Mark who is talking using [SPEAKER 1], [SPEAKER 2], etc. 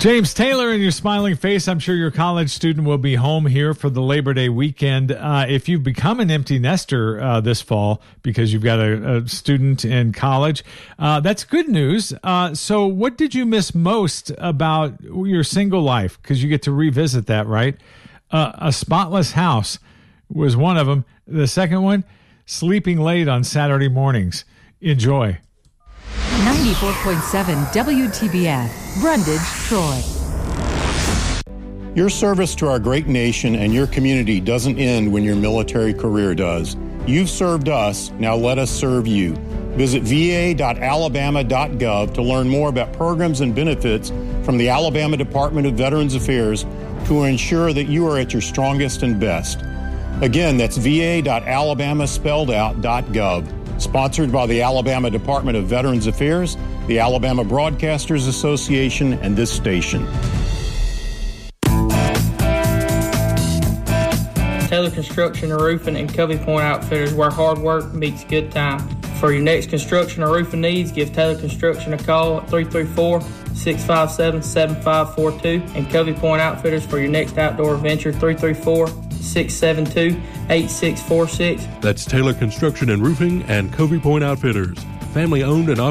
[SPEAKER 1] James Taylor and your smiling face. I'm sure your college student will be home here for the Labor Day weekend. If you've become an empty nester this fall because you've got a student in college, that's good news. So what did you miss most about your single life? Because you get to revisit that, right? A spotless house was one of them. The second one, sleeping late on Saturday mornings. Enjoy.
[SPEAKER 2] 94.7 WTBF, Brundage, Troy.
[SPEAKER 3] Your service to our great nation and your community doesn't end when your military career does. You've served us, now let us serve you. Visit va.alabama.gov to learn more about programs and benefits from the Alabama Department of Veterans Affairs to ensure that you are at your strongest and best. Again, that's va.alabamaspelledout.gov. Sponsored by the Alabama Department of Veterans Affairs, the Alabama Broadcasters Association, and this station.
[SPEAKER 4] Taylor Construction and Roofing and Covey Point Outfitters, where hard work meets good time. For your next construction or roofing needs, give Taylor Construction a call at 334-657-7542 and Covey Point Outfitters for your next outdoor adventure, 334-672-8646.
[SPEAKER 5] That's Taylor Construction and Roofing and Covey Point Outfitters. Family owned and operated.